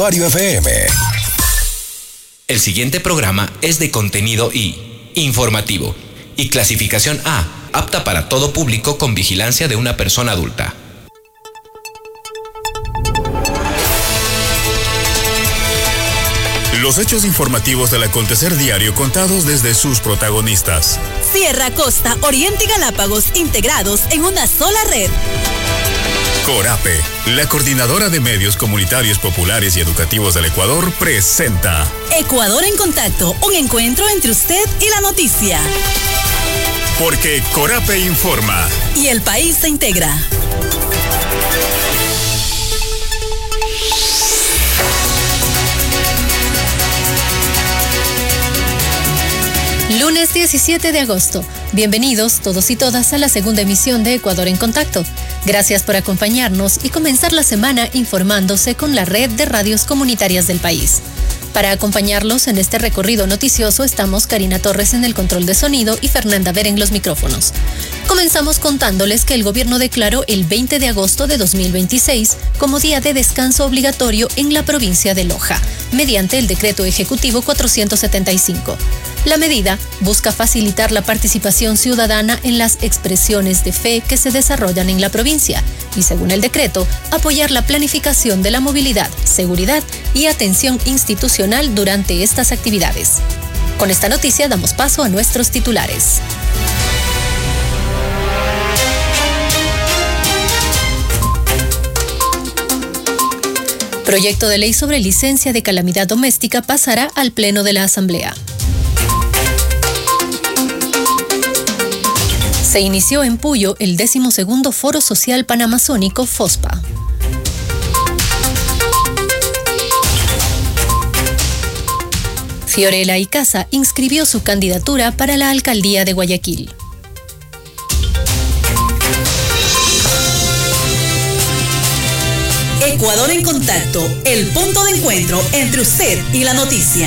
Calvario FM. El siguiente programa es de contenido informativo y clasificación A, apta para todo público con vigilancia de una persona adulta. Los hechos informativos del acontecer diario contados desde sus protagonistas. Sierra, Costa, Oriente y Galápagos integrados en una sola red. Corape, la coordinadora de medios comunitarios populares y educativos del Ecuador, presenta Ecuador en Contacto, un encuentro entre usted y la noticia. Porque Corape informa. Y el país se integra. Lunes 17 de agosto. Bienvenidos todos y todas a la segunda emisión de Ecuador en Contacto. Gracias por acompañarnos y comenzar la semana informándose con la red de radios comunitarias del país. Para acompañarlos en este recorrido noticioso estamos Karina Torres en el control de sonido y Fernanda Ver en los micrófonos. Comenzamos contándoles que el gobierno declaró el 20 de agosto de 2026 como día de descanso obligatorio en la provincia de Loja, mediante el decreto ejecutivo 475. La medida busca facilitar la participación ciudadana en las expresiones de fe que se desarrollan en la provincia y, según el decreto, apoyar la planificación de la movilidad, seguridad y atención institucional durante estas actividades. Con esta noticia damos paso a nuestros titulares. Proyecto de ley sobre licencia de calamidad doméstica pasará al Pleno de la Asamblea. Se inició en Puyo el 12º Foro Social Panamazónico FOSPA. Fiorella Icaza inscribió su candidatura para la alcaldía de Guayaquil. Ecuador en Contacto, el punto de encuentro entre usted y la noticia.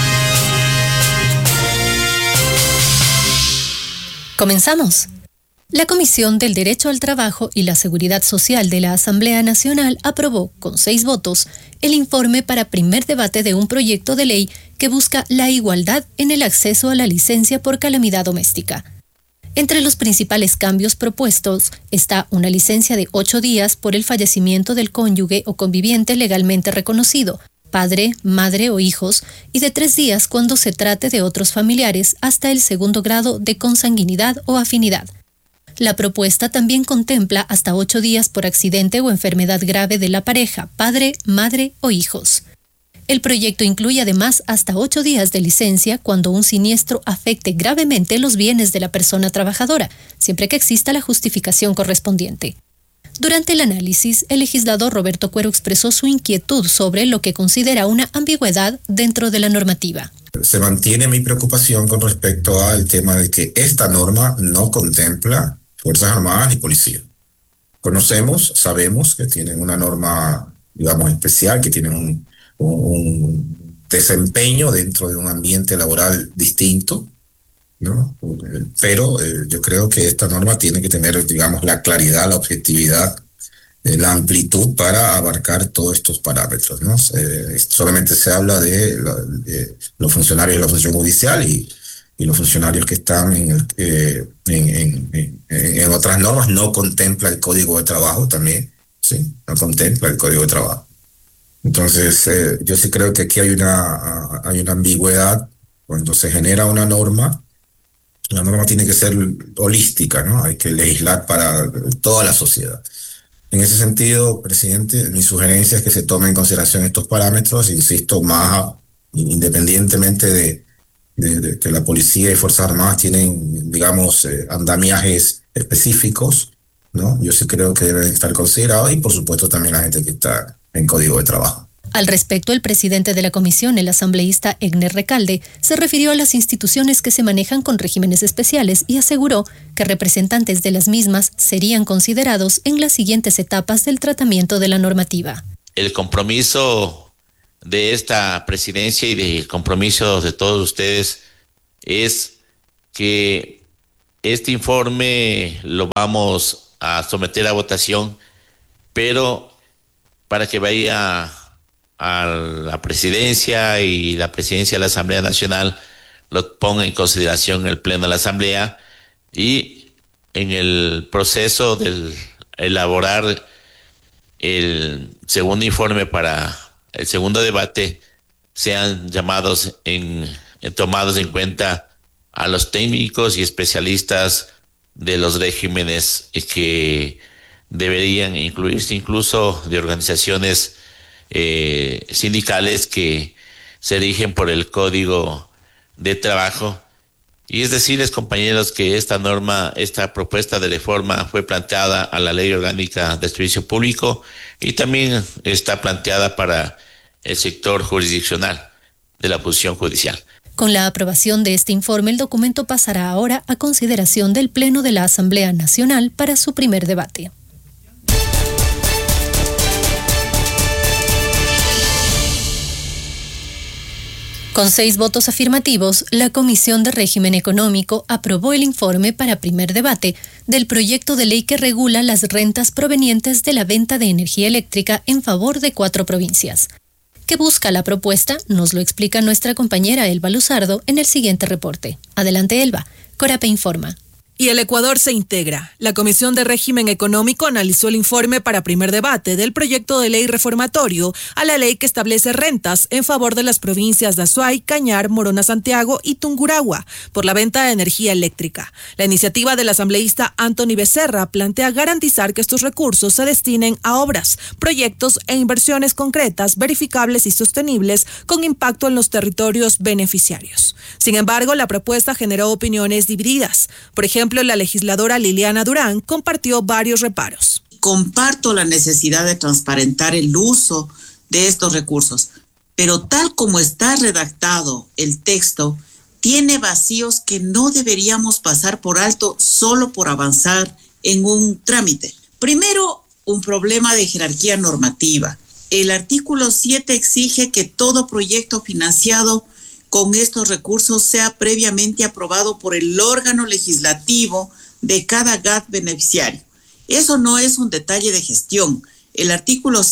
Comenzamos. La Comisión del Derecho al Trabajo y la Seguridad Social de la Asamblea Nacional aprobó, con 6 votos, el informe para primer debate de un proyecto de ley que busca la igualdad en el acceso a la licencia por calamidad doméstica. Entre los principales cambios propuestos está una licencia de 8 días por el fallecimiento del cónyuge o conviviente legalmente reconocido, padre, madre o hijos, y de 3 días cuando se trate de otros familiares hasta el 2º grado de consanguinidad o afinidad. La propuesta también contempla hasta 8 días por accidente o enfermedad grave de la pareja, padre, madre o hijos. El proyecto incluye además hasta 8 días de licencia cuando un siniestro afecte gravemente los bienes de la persona trabajadora, siempre que exista la justificación correspondiente. Durante el análisis, el legislador Roberto Cuero expresó su inquietud sobre lo que considera una ambigüedad dentro de la normativa. Se mantiene mi preocupación con respecto al tema de que esta norma no contempla Fuerzas Armadas ni Policía. Sabemos que tienen una norma, digamos, especial, que tienen un desempeño dentro de un ambiente laboral distinto, ¿no? Pero yo creo que esta norma tiene que tener, digamos, la claridad, la objetividad, la amplitud para abarcar todos estos parámetros, ¿no? Solamente se habla de los funcionarios de la función judicial y los funcionarios que están en otras normas. No contempla el Código de Trabajo también, ¿sí? No contempla el Código de Trabajo. Entonces, yo sí creo que aquí hay una ambigüedad. Cuando se genera una norma, la norma tiene que ser holística, ¿no? Hay que legislar para toda la sociedad. En ese sentido, presidente, mi sugerencia es que se tomen en consideración estos parámetros, insisto, más independientemente de que la policía y Fuerzas Armadas tienen, digamos, andamiajes específicos, ¿no? Yo sí creo que deben estar considerados y, por supuesto, también la gente que está en Código de Trabajo. Al respecto, el presidente de la comisión, el asambleísta Egner Recalde, se refirió a las instituciones que se manejan con regímenes especiales y aseguró que representantes de las mismas serían considerados en las siguientes etapas del tratamiento de la normativa. El compromiso de esta presidencia y del compromiso de todos ustedes es que este informe lo vamos a someter a votación, pero para que vaya a la presidencia y la presidencia de la Asamblea Nacional lo ponga en consideración el Pleno de la Asamblea, y en el proceso de elaborar el segundo informe para el segundo debate sean tomados en cuenta a los técnicos y especialistas de los regímenes que deberían incluirse, incluso de organizaciones sindicales que se rigen por el Código de Trabajo. Y es decirles, compañeros, que esta propuesta de reforma fue planteada a la Ley Orgánica del Servicio Público y también está planteada para el sector jurisdiccional de la función judicial. Con la aprobación de este informe, el documento pasará ahora a consideración del Pleno de la Asamblea Nacional para su primer debate. Con 6 votos afirmativos, la Comisión de Régimen Económico aprobó el informe para primer debate del proyecto de ley que regula las rentas provenientes de la venta de energía eléctrica en favor de 4 provincias. ¿Qué busca la propuesta? Nos lo explica nuestra compañera Elba Luzardo en el siguiente reporte. Adelante, Elba. Corape informa. Y el Ecuador se integra. La Comisión de Régimen Económico analizó el informe para primer debate del proyecto de ley reformatorio a la ley que establece rentas en favor de las provincias de Azuay, Cañar, Morona Santiago y Tungurahua por la venta de energía eléctrica. La iniciativa del asambleísta Anthony Becerra plantea garantizar que estos recursos se destinen a obras, proyectos e inversiones concretas, verificables y sostenibles con impacto en los territorios beneficiarios. Sin embargo, la propuesta generó opiniones divididas. Por ejemplo, la legisladora Liliana Durán compartió varios reparos. Comparto la necesidad de transparentar el uso de estos recursos, pero tal como está redactado el texto, tiene vacíos que no deberíamos pasar por alto solo por avanzar en un trámite. Primero, un problema de jerarquía normativa. El artículo 7 exige que todo proyecto financiado con estos recursos sea previamente aprobado por el órgano legislativo de cada GAT beneficiario. Eso no es un detalle de gestión. El artículo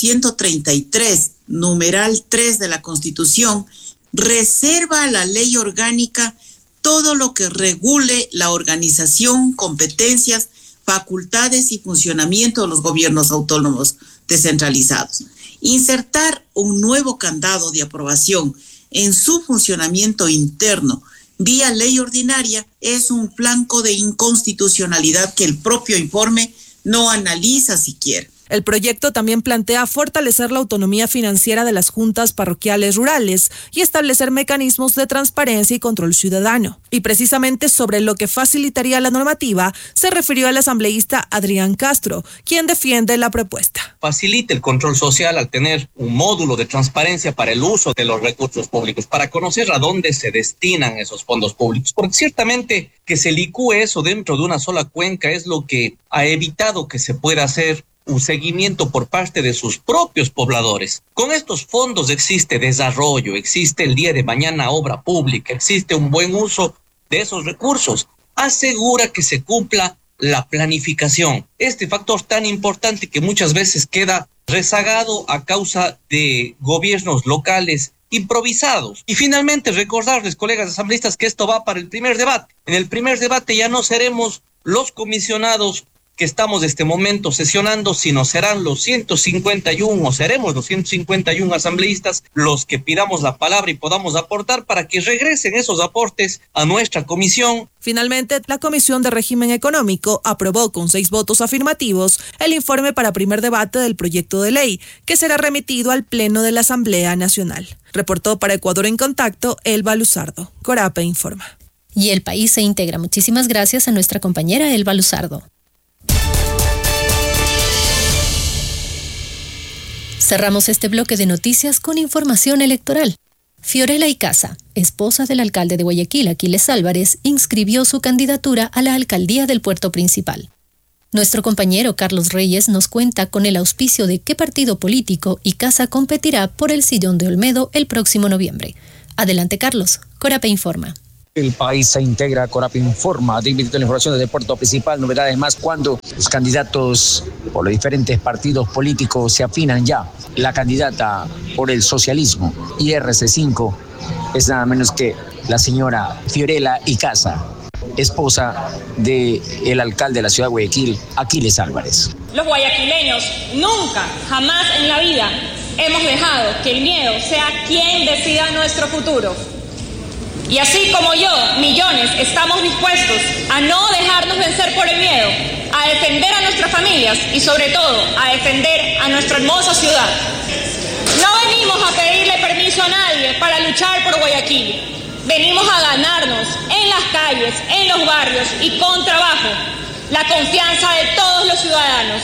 133, numeral 3 de la Constitución, reserva a la ley orgánica todo lo que regule la organización, competencias, facultades y funcionamiento de los gobiernos autónomos descentralizados. Insertar un nuevo candado de aprobación en su funcionamiento interno vía ley ordinaria es un flanco de inconstitucionalidad que el propio informe no analiza siquiera. El proyecto también plantea fortalecer la autonomía financiera de las juntas parroquiales rurales y establecer mecanismos de transparencia y control ciudadano. Y precisamente sobre lo que facilitaría la normativa se refirió el asambleísta Adrián Castro, quien defiende la propuesta. Facilita el control social al tener un módulo de transparencia para el uso de los recursos públicos, para conocer a dónde se destinan esos fondos públicos, porque ciertamente que se licúe eso dentro de una sola cuenca es lo que ha evitado que se pueda hacer un seguimiento por parte de sus propios pobladores. Con estos fondos existe desarrollo, existe el día de mañana obra pública, existe un buen uso de esos recursos. Asegura que se cumpla la planificación. Este factor tan importante que muchas veces queda rezagado a causa de gobiernos locales improvisados. Y finalmente recordarles, colegas asambleístas, que esto va para el primer debate. En el primer debate ya no seremos los comisionados que estamos de este momento sesionando, sino serán los 151 o seremos los 151 asambleístas los que pidamos la palabra y podamos aportar para que regresen esos aportes a nuestra comisión. Finalmente, la Comisión de Régimen Económico aprobó con 6 votos afirmativos el informe para primer debate del proyecto de ley, que será remitido al Pleno de la Asamblea Nacional. Reportó para Ecuador en Contacto, Elba Luzardo. Corape informa. Y el país se integra. Muchísimas gracias a nuestra compañera Elba Luzardo. Cerramos este bloque de noticias con información electoral. Fiorella Icaza, esposa del alcalde de Guayaquil, Aquiles Álvarez, inscribió su candidatura a la alcaldía del puerto principal. Nuestro compañero Carlos Reyes nos cuenta con el auspicio de qué partido político Icaza competirá por el sillón de Olmedo el próximo noviembre. Adelante, Carlos. Corape informa. El país se integra, Corape informa, de la información desde Puerto Principal, novedades más cuando los candidatos por los diferentes partidos políticos se afinan ya. La candidata por el socialismo y RC5 es nada menos que la señora Fiorella Icaza, esposa del alcalde de la ciudad de Guayaquil, Aquiles Álvarez. Los guayaquileños nunca, jamás en la vida hemos dejado que el miedo sea quien decida nuestro futuro. Y así como yo, millones, estamos dispuestos a no dejarnos vencer por el miedo, a defender a nuestras familias y sobre todo a defender a nuestra hermosa ciudad. No venimos a pedirle permiso a nadie para luchar por Guayaquil. Venimos a ganarnos en las calles, en los barrios y con trabajo la confianza de todos los ciudadanos.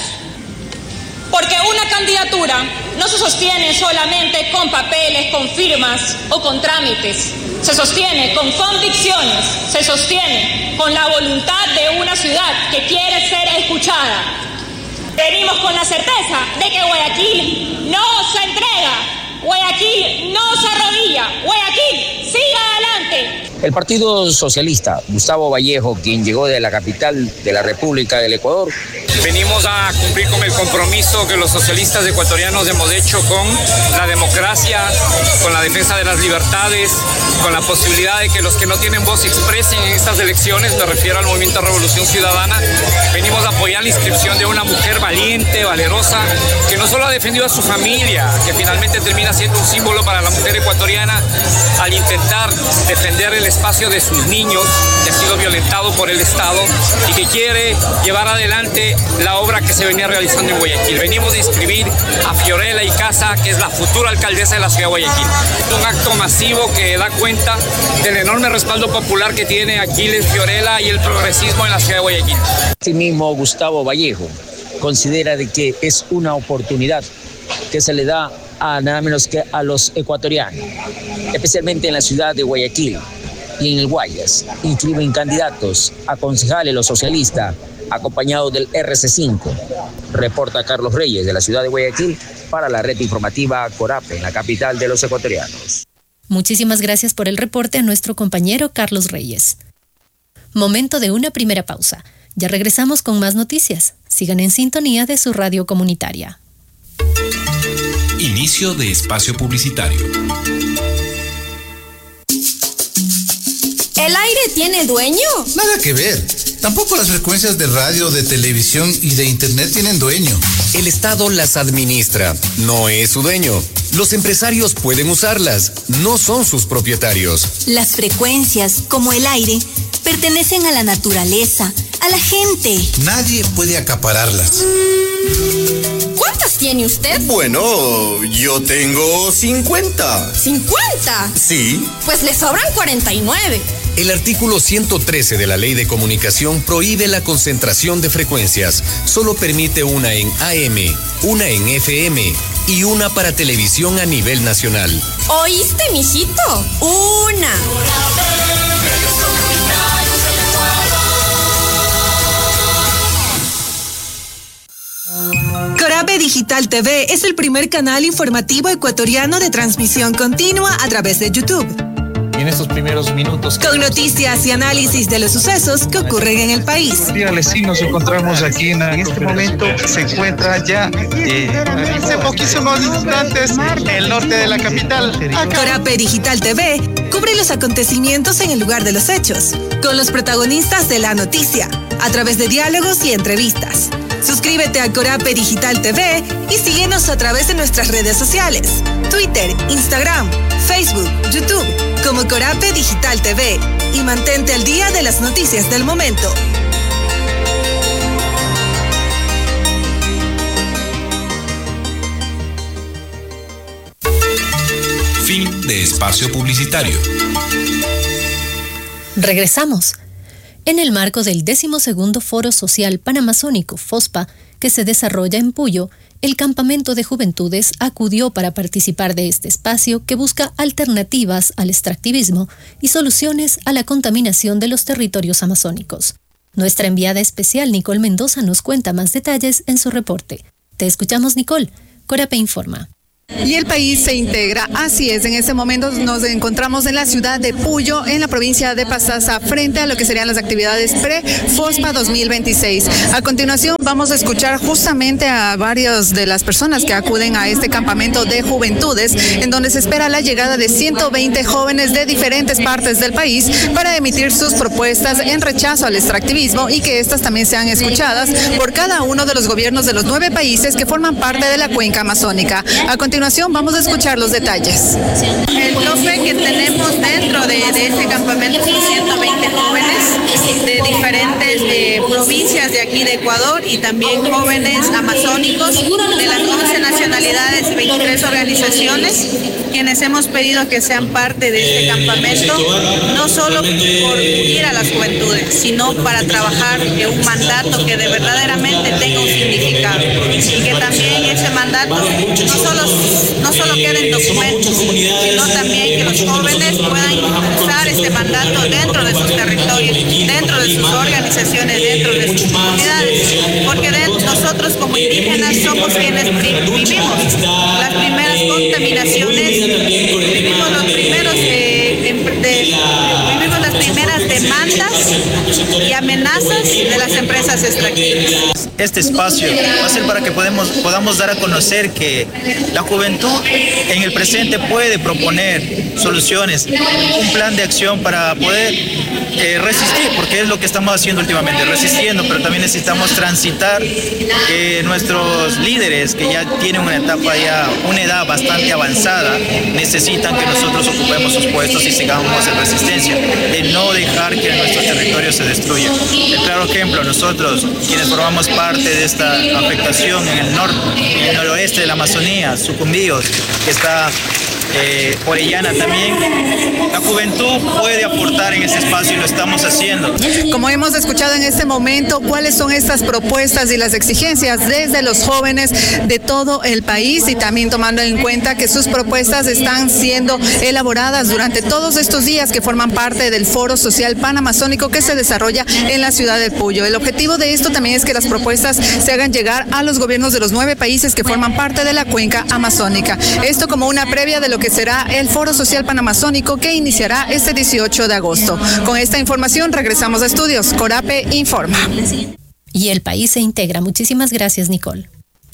Porque una candidatura no se sostiene solamente con papeles, con firmas o con trámites. Se sostiene con convicciones, se sostiene con la voluntad de una ciudad que quiere ser escuchada. Venimos con la certeza de que Guayaquil no se entrega, Guayaquil no se arrodilla, Guayaquil sigue adelante. El Partido Socialista, Gustavo Vallejo, quien llegó de la capital de la República del Ecuador. Venimos a cumplir con el compromiso que los socialistas ecuatorianos hemos hecho con la democracia, con la defensa de las libertades, con la posibilidad de que los que no tienen voz se expresen en estas elecciones, me refiero al Movimiento Revolución Ciudadana. Venimos a apoyar la inscripción de una mujer valiente, valerosa, que no solo ha defendido a su familia, que finalmente termina siendo un símbolo para la mujer ecuatoriana al intentar defender el espacio de sus niños, que ha sido violentado por el Estado y que quiere llevar adelante la obra que se venía realizando en Guayaquil. Venimos a inscribir a Fiorella Icaza, que es la futura alcaldesa de la ciudad de Guayaquil. Un acto masivo que da cuenta del enorme respaldo popular que tiene Aquiles, Fiorella y el progresismo en la ciudad de Guayaquil. Asimismo, Gustavo Vallejo considera de que es una oportunidad que se le da a nada menos que a los ecuatorianos, especialmente en la ciudad de Guayaquil y en el Guayas. Inscriben candidatos a concejales los socialistas, acompañados del RC5. Reporta Carlos Reyes de la ciudad de Guayaquil para la red informativa Corape, en la capital de los ecuatorianos. Muchísimas gracias por el reporte a nuestro compañero Carlos Reyes. Momento de una primera pausa. Ya regresamos con más noticias. Sigan en sintonía de su radio comunitaria. Inicio de espacio publicitario. ¿El aire tiene dueño? Nada que ver. Tampoco las frecuencias de radio, de televisión y de internet tienen dueño. El Estado las administra, no es su dueño. Los empresarios pueden usarlas, no son sus propietarios. Las frecuencias, como el aire, pertenecen a la naturaleza, a la gente. Nadie puede acapararlas. ¿Cuántas tiene usted? Bueno, yo tengo 50. ¿50? Sí. Pues le sobran 49. El artículo 113 de la Ley de Comunicación prohíbe la concentración de frecuencias. Solo permite una en AM, una en FM y una para televisión a nivel nacional. ¿Oíste, mijito? Una. Corape Digital TV es el primer canal informativo ecuatoriano de transmisión continua a través de YouTube. Y en estos primeros minutos, con noticias y análisis de los sucesos que ocurren en el país. Dígale, sí, nos encontramos aquí en este momento. Se encuentra ya hace poquísimos instantes el norte de la capital. Corape Digital TV cubre los acontecimientos en el lugar de los hechos, con los protagonistas de la noticia, a través de diálogos y entrevistas. Suscríbete a Corape Digital TV y síguenos a través de nuestras redes sociales, Twitter, Instagram, Facebook, YouTube, como Corape Digital TV, y mantente al día de las noticias del momento. Fin de espacio publicitario. Regresamos. En el marco del 12º Foro Social Panamazónico, FOSPA, que se desarrolla en Puyo, el Campamento de Juventudes acudió para participar de este espacio que busca alternativas al extractivismo y soluciones a la contaminación de los territorios amazónicos. Nuestra enviada especial Nicole Mendoza nos cuenta más detalles en su reporte. Te escuchamos, Nicole. Corape informa. Y el país se integra, así es, en este momento nos encontramos en la ciudad de Puyo, en la provincia de Pastaza, frente a lo que serían las actividades pre-FOSPA 2026. A continuación vamos a escuchar justamente a varias de las personas que acuden a este campamento de juventudes, en donde se espera la llegada de 120 jóvenes de diferentes partes del país para emitir sus propuestas en rechazo al extractivismo y que estas también sean escuchadas por cada uno de los gobiernos de los 9 países que forman parte de la cuenca amazónica. A continuación vamos a escuchar los detalles. El tope que tenemos dentro de este campamento son 120 jóvenes de diferentes provincias de aquí de Ecuador y también jóvenes amazónicos de las 11 nacionalidades y 23 organizaciones, quienes hemos pedido que sean parte de este campamento, no solo por unir a las juventudes, sino para trabajar en un mandato que de verdaderamente tenga un significado y que también ese mandato no solo quede en documentos, sino también que los jóvenes puedan impulsar este mandato dentro de sus territorios, dentro de sus organizaciones, dentro de sus comunidades, porque nosotros como indígenas somos quienes vivimos las primeras contaminaciones, vivimos las primeras demandas y amenazas de las empresas extractivas. Este espacio va a ser para que podamos dar a conocer que la juventud en el presente puede proponer soluciones, un plan de acción para poder resistir, porque es lo que estamos haciendo últimamente, resistiendo, pero también necesitamos transitar nuestros líderes que ya tienen una edad bastante avanzada, necesitan que nosotros ocupemos sus puestos y sigamos en resistencia, de no dejar que nuestros territorios se destruyan. El claro ejemplo, nosotros, quienes formamos parte de esta afectación en el norte, en el noroeste de la Amazonía, Sucumbíos, que está Orellana también, la juventud puede aportar en ese espacio y lo estamos haciendo. Como hemos escuchado en este momento, ¿cuáles son estas propuestas y las exigencias desde los jóvenes de todo el país? Y también tomando en cuenta que sus propuestas están siendo elaboradas durante todos estos días que forman parte del Foro Social Panamazónico que se desarrolla en la ciudad de Puyo. El objetivo de esto también es que las propuestas se hagan llegar a los gobiernos de los 9 países que forman parte de la cuenca amazónica. Esto como una previa de lo que será el Foro Social Panamazónico que iniciará este 18 de agosto. Con esta información regresamos a estudios. Corape informa. Y el país se integra. Muchísimas gracias, Nicole.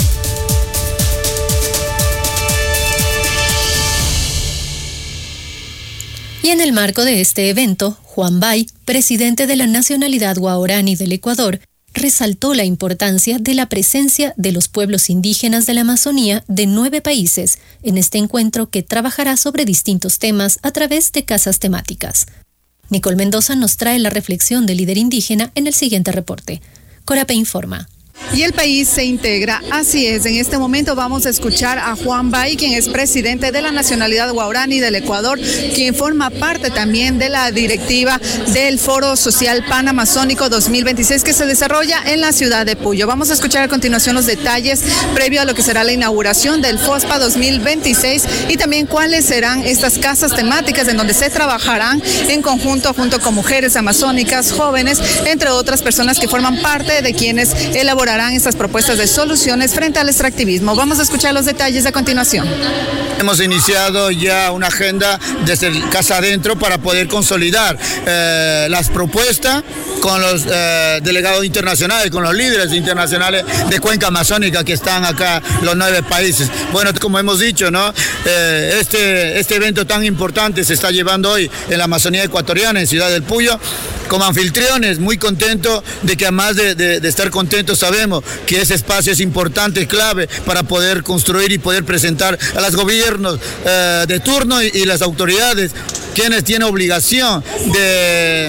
Y en el marco de este evento, Juan Bay, presidente de la nacionalidad guaraní del Ecuador, resaltó la importancia de la presencia de los pueblos indígenas de la Amazonía de 9 países en este encuentro que trabajará sobre distintos temas a través de casas temáticas. Nicole Mendoza nos trae la reflexión del líder indígena en el siguiente reporte. Corape informa. Y el país se integra, así es. En este momento vamos a escuchar a Juan Bay, quien es presidente de la nacionalidad guaraní del Ecuador, quien forma parte también de la directiva del Foro Social Panamazónico 2026 que se desarrolla en la ciudad de Puyo. Vamos a escuchar a continuación los detalles previo a lo que será la inauguración del FOSPA 2026 y también cuáles serán estas casas temáticas en donde se trabajarán en conjunto junto con mujeres amazónicas, jóvenes, entre otras personas que forman parte de quienes elaborarán estas propuestas de soluciones frente al extractivismo. Vamos a escuchar los detalles a continuación. Hemos iniciado ya una agenda desde Casa Adentro para poder consolidar las propuestas con los delegados internacionales, con los líderes internacionales de Cuenca Amazónica que están acá, los 9 países. Bueno, como hemos dicho, ¿no? Este evento tan importante se está llevando hoy en la Amazonía ecuatoriana, en Ciudad del Puyo. Como anfitriones, muy contentos de que además de estar contentos, sabemos que ese espacio es importante, clave para poder construir y poder presentar a los gobiernos de turno y las autoridades, quienes tienen obligación de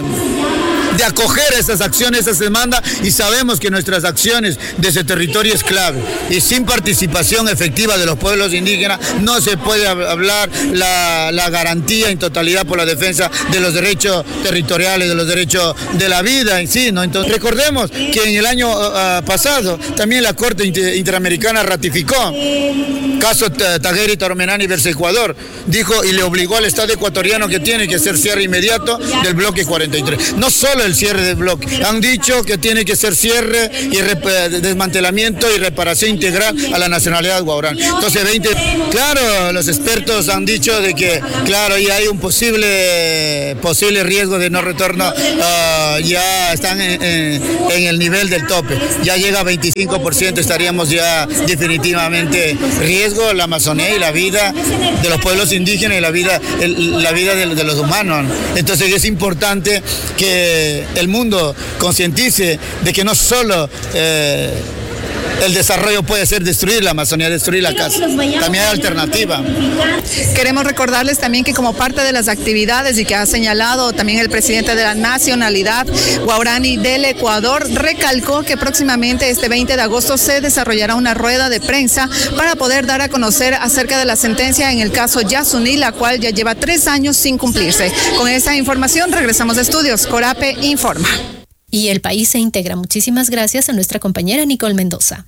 acoger esas acciones, esas demandas, y sabemos que nuestras acciones de ese territorio es clave. Y sin participación efectiva de los pueblos indígenas no se puede hablar la garantía en totalidad por la defensa de los derechos territoriales, de los derechos de la vida en sí, ¿no? Entonces, recordemos que en el año pasado también la Corte Interamericana ratificó caso Tagueri, Toromenani versus Ecuador, dijo y le obligó al Estado ecuatoriano que tiene que hacer cierre inmediato del bloque 43. No solo solo el cierre del bloque. Han dicho que tiene que ser cierre y desmantelamiento y reparación integral a la nacionalidad guaraní. Entonces, claro, los expertos han dicho de que, claro, ya hay un posible riesgo de no retorno, ya están en el nivel del tope. Ya llega a 25%, estaríamos ya definitivamente riesgo la Amazonía y la vida de los pueblos indígenas y la vida de los humanos. Entonces es importante que el mundo concientice de que no solo el desarrollo puede ser destruir la Amazonía, destruir la casa. También hay alternativa. Queremos recordarles también que como parte de las actividades y que ha señalado también el presidente de la nacionalidad guaraní del Ecuador, recalcó que próximamente este 20 de agosto se desarrollará una rueda de prensa para poder dar a conocer acerca de la sentencia en el caso Yasuní, la cual ya lleva 3 años sin cumplirse. Con esta información regresamos a estudios. Corape informa. Y el país se integra. Muchísimas gracias a nuestra compañera Nicole Mendoza.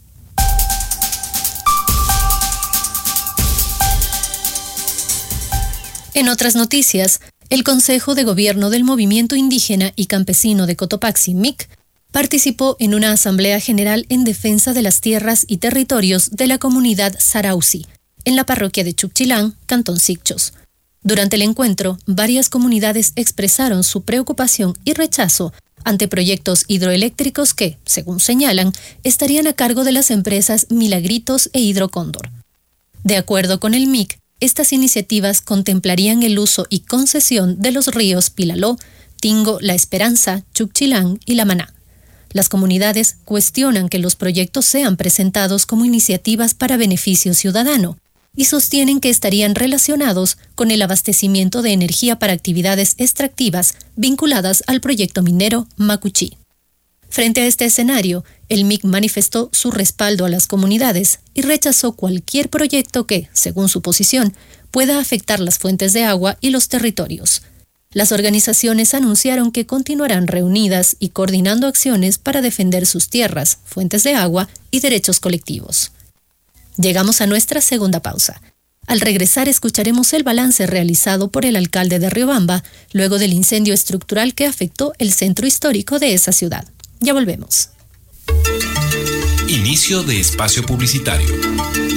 En otras noticias, el Consejo de Gobierno del Movimiento Indígena y Campesino de Cotopaxi, MIC, participó en una asamblea general en defensa de las tierras y territorios de la comunidad Sarausi, en la parroquia de Chuquchilán, Cantón Sicchos. Durante el encuentro, varias comunidades expresaron su preocupación y rechazo ante proyectos hidroeléctricos que, según señalan, estarían a cargo de las empresas Milagritos e Hidrocóndor. De acuerdo con el MIC, estas iniciativas contemplarían el uso y concesión de los ríos Pilaló, Tingo, La Esperanza, Chuquchilán y La Maná. Las comunidades cuestionan que los proyectos sean presentados como iniciativas para beneficio ciudadano y sostienen que estarían relacionados con el abastecimiento de energía para actividades extractivas vinculadas al proyecto minero Macuchi. Frente a este escenario, el MIC manifestó su respaldo a las comunidades y rechazó cualquier proyecto que, según su posición, pueda afectar las fuentes de agua y los territorios. Las organizaciones anunciaron que continuarán reunidas y coordinando acciones para defender sus tierras, fuentes de agua y derechos colectivos. Llegamos a nuestra segunda pausa. Al regresar escucharemos el balance realizado por el alcalde de Riobamba luego del incendio estructural que afectó el centro histórico de esa ciudad. Ya volvemos. Inicio de espacio publicitario.